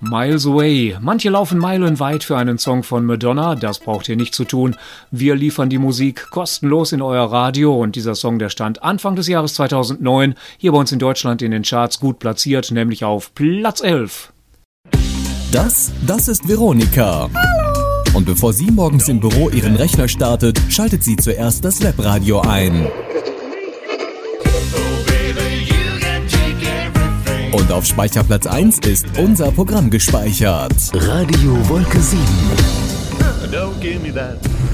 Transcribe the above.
Miles Away. Manche laufen meilenweit für einen Song von Madonna, das braucht ihr nicht zu tun. Wir liefern die Musik kostenlos in euer Radio und dieser Song, der stand Anfang des Jahres 2009 hier bei uns in Deutschland in den Charts gut platziert, nämlich auf Platz 11. Das ist Veronika. Hallo. Und bevor sie morgens im Büro ihren Rechner startet, schaltet sie zuerst das Webradio ein. Und auf Speicherplatz 1 ist unser Programm gespeichert. Radio Wolke 7. Don't give me that.